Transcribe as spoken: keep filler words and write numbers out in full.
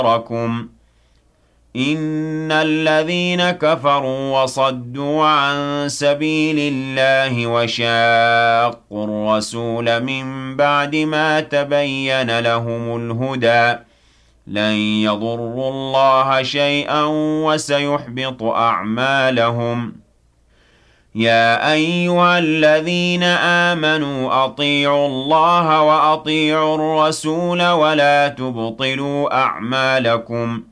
أَبْصَارَكُمْ إِنَّ الَّذِينَ كَفَرُوا وَصَدُّوا عَن سَبِيلِ اللَّهِ وَشَاقُّوا الرَّسُولَ مِن بَعْدِ مَا تَبَيَّنَ لَهُمُ الْهُدَىٰ لَن يَضُرُّوا اللَّهَ شَيْئًا وَسَيُحْبِطُ أَعْمَالَهُمْ يَا أَيُّهَا الَّذِينَ آمَنُوا أَطِيعُوا اللَّهَ وَأَطِيعُوا الرَّسُولَ وَلَا تُبْطِلُوا أَعْمَالَكُمْ